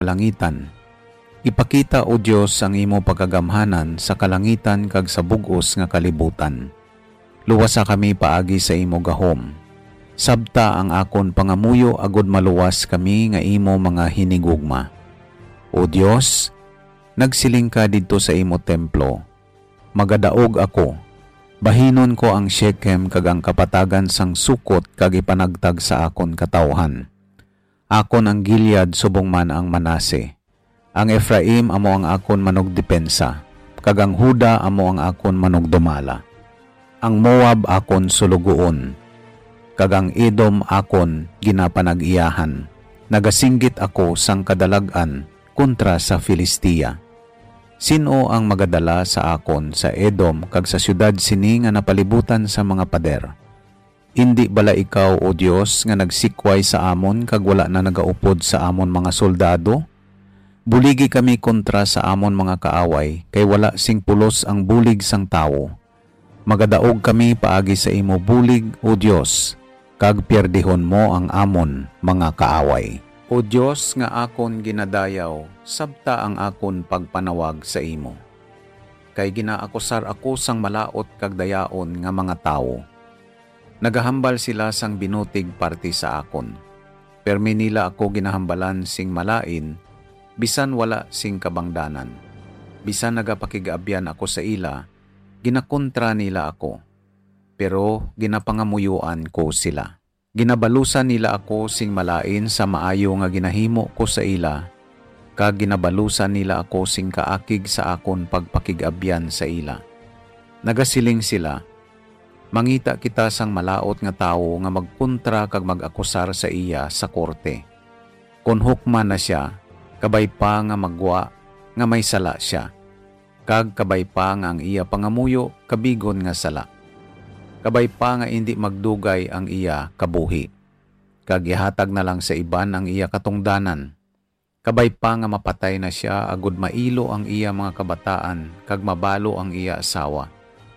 kalangitan. Ipakita o Dios ang imo pagagamhanan sa kalangitan kag sa bug-os nga kalibutan. Luwasa kami paagi sa imo gahom. Sabta ang akon pangamuyo agud maluwas kami nga imo mga hinigugma. O Dios, nagsiling ka didto sa imo templo. Magadaog ako. Bahinon ko ang Shechem kag ang kapatagan sang sukot kag ipanagtag sa akon katawhan. Akon ang Gilead subong man ang Manase. Ang Ephraim amo ang akon manugdepensa, kag ang Huda amo ang akon manugdumala. Ang Moab akon sulugoon, kag ang Edom akon ginapanag-iyahan. Nagasinggit ako sang kadalag-an kontra sa Filistia. Sino ang magadala sa akon sa Edom kag sa syudad sini nga napalibutan sa mga pader? Indi bala ikaw, O Dios, nga nagsikway sa amon kag wala na nagaupod sa amon mga soldado? Buligi kami kontra sa amon mga kaaway, kay wala sing pulos ang bulig sang tawo. Magadaog kami paagi sa imo bulig, O Dios, kag pierdihon mo ang amon mga kaaway. O Dios nga akon ginadayaw, sabta ang akon pagpanawag sa imo. Kay ginaakusar ako sang malaot kag dayaon nga mga tawo. Nagahambal sila sang binutig parti sa akon. Permi nila ako ginahambalan sing malain, bisan wala sing kabangdanan. Bisan nagapakigabyan ako sa ila, ginakontra nila ako. Pero ginapangamuyuan ko sila. Ginabalusan nila ako sing malain sa maayo nga ginahimo ko sa ila, kag ginabalusan nila ako sing kaakig sa akon pagpakigabyan sa ila. Nagasiling sila, mangita kita sang malaot nga tawo nga magkontra kag mag-akusar sa iya sa korte. Kun hukman na siya, kabay pa nga magwa nga may sala siya, kag kabay pa nga ang iya pangamuyo kabigon nga sala. Kabay pa nga hindi magdugay ang iya kabuhi, kag ihatag na lang sa iban ang iya katungdanan. Kabay pa nga mapatay na siya agud mailo ang iya mga kabataan kag mabalo ang iya asawa.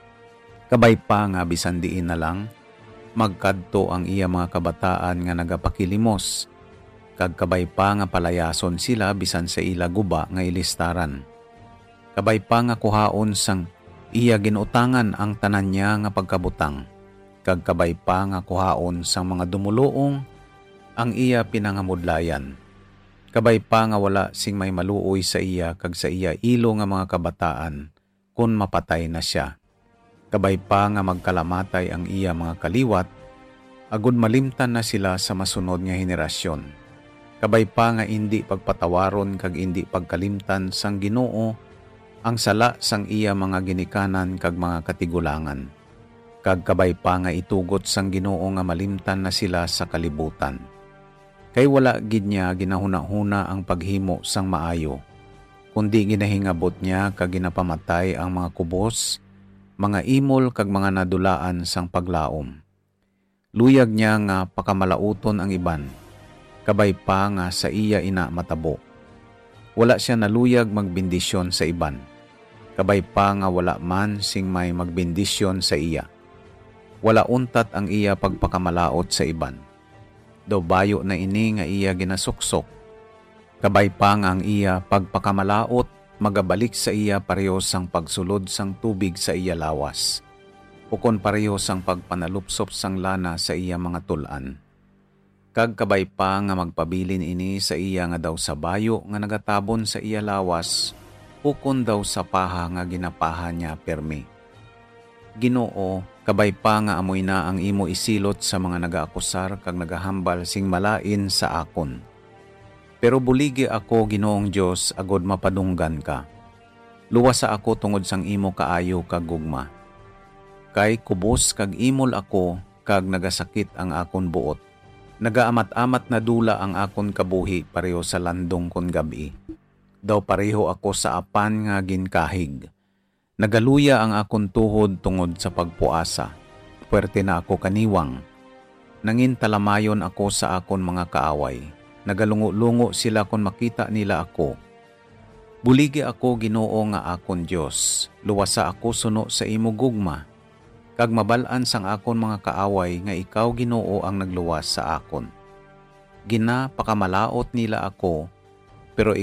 Kabay pa nga bisan diin na lang magkadto ang iya mga kabataan nga nagapakilimos, kag kabay pa nga palayason sila bisan sa ila guba nga ilistaran. Kabay pa nga kuhaon sang iya ginutangan ang tanan niya nga pagkabutang, kag kabay pa nga kuhaon sang mga dumuluong ang iya pinangamudlayan. Kabay pa nga wala sing may maluoy sa iya kag sa iya ilo nga mga kabataan kun mapatay na siya. Kabay pa nga magkalamatay ang iya mga kaliwat, agud malimtan na sila sa masunod nga henerasyon. Kabay pa nga indi pagpatawaron kag indi pagkalimtan sang Ginoo ang sala sang iya mga ginikanan kag mga katigulangan. Kag kabay pa nga itugot sang Ginoo nga malimtan na sila sa kalibutan. Kay wala gid niya ginahuna-huna ang paghimo sang maayo, kundi ginahingabot niya kag ginapamatay ang mga kubos, mga imol kag mga nadulaan sang paglaom. Luyag niya nga pakamalauton ang iban, kabay pa nga sa iya ina matabo. Wala siya naluyag magbindisyon sa iban, kabay pa nga wala man sing may magbindisyon sa iya. Wala untat ang iya pagpakamalaot sa iban. Daw bayo na ini nga iya ginasuksok. Kabay pa nga ang iya pagpakamalaot magabalik sa iya pareho sang pagsulod sang tubig sa iya lawas, ukon pareho sang pagpanalupsop sang lana sa iya mga tulan. Kag kabay pa nga magpabilin ini sa iya nga daw sa bayo nga nagatabon sa iya lawas, ukon daw sa paha nga ginapaha niya permi. Ginoo, kabay pa nga amoy na ang imo isilot sa mga nagaakusar kag nagahambal sing malain sa akon. Pero buligi ako, Ginoong Dios, agod mapadunggan ka. Luwasa ako tungod sang imo kaayo kag gugma. Kay kubos kag imol ako kag nagasakit ang akon buot. Nagaamat-amat na dula ang akon kabuhi pareho sa landong kon gabi. Daw pareho ako sa apan nga ginkahig. Nagaluya ang akon tuhod tungod sa pagpuasa. Puwerte na ako kaniwang. Nangin talamayon ako sa akon mga kaaway. Nagalungo-lungo sila kung makita nila ako. Buligi ako, Ginoo nga akon Dios. Luwasa ako suno sa imo gugma. Kag mabalaan sang akon mga kaaway nga ikaw, Ginoo, ang nagluwas sa akon. Gina pakamalaot nila ako, pero